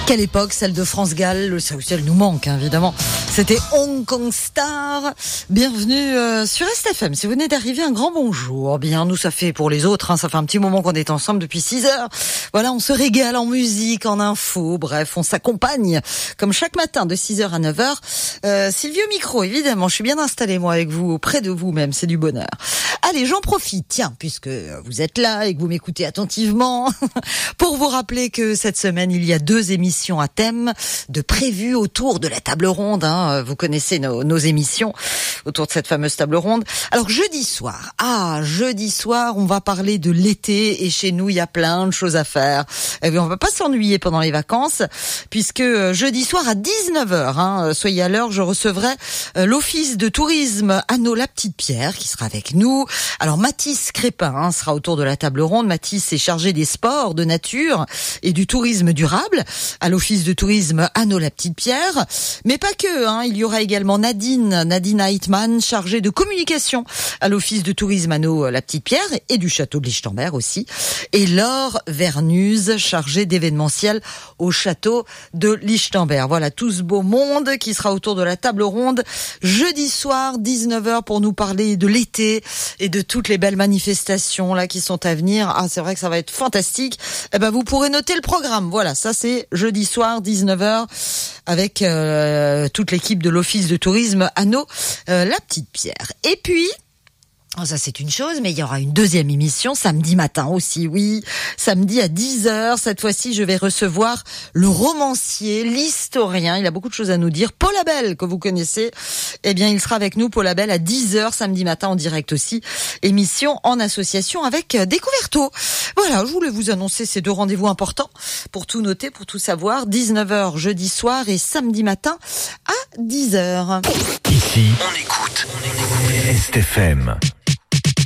Quelle époque, celle de France Gall. Ça aussi, elle nous manque, hein, évidemment. C'était Hong Kong Star. Bienvenue sur STFM. Si vous venez d'arriver, un grand bonjour. Bien, nous, ça fait pour les autres, hein, ça fait un petit moment qu'on est ensemble depuis 6 heures. Voilà, on se régale en musique, en info. Bref, on s'accompagne comme chaque matin de 6h à 9h. Sylvie au micro, évidemment. Je suis bien installée, moi, avec vous, auprès de vous même. C'est du bonheur. Allez, j'en profite, tiens, puisque vous êtes là et que vous m'écoutez attentivement, pour vous rappeler que cette semaine, il y a 2 émissions à thème de prévues autour de la table ronde. Hein. Vous connaissez nos émissions autour de cette fameuse table ronde. Alors, jeudi soir, on va parler de l'été et chez nous, il y a plein de choses à faire. Et bien, on va pas s'ennuyer pendant les vacances, puisque jeudi soir à 19h, soyez à l'heure, je recevrai l'Office de tourisme Anneau-la-Petite-Pierre qui sera avec nous. Alors, Mathis Crépin sera autour de la table ronde. Mathis est chargé des sports de nature et du tourisme durable à l'Office de tourisme Anneau-la-Petite-Pierre. Mais pas que, il y aura également Nadine Heitmann, chargée de communication à l'Office de tourisme Anneau-la-Petite-Pierre et du château de Lichtenberg aussi. Et Laure Vernuse, chargée d'événementiel au château de Lichtenberg. Voilà, tout ce beau monde qui sera autour de la table ronde jeudi soir, 19h, pour nous parler de l'été et de toutes les belles manifestations là qui sont à venir. Ah, c'est vrai que ça va être fantastique. Eh ben, vous pourrez noter le programme. Voilà, ça c'est jeudi soir, 19h, avec toute l'équipe de l'Office de tourisme Anneau-la-Petite-Pierre. Et puis, ça c'est une chose, mais il y aura une deuxième émission samedi matin aussi, oui. Samedi à 10h, cette fois-ci je vais recevoir le romancier, l'historien, il a beaucoup de choses à nous dire, Paul Abel, que vous connaissez. Eh bien, il sera avec nous, Paul Abel, à 10h samedi matin en direct aussi. Émission en association avec Découverto. Voilà, je voulais vous annoncer ces 2 rendez-vous importants pour tout noter, pour tout savoir. 19h jeudi soir et samedi matin à 10h. Ici, on écoute STFM.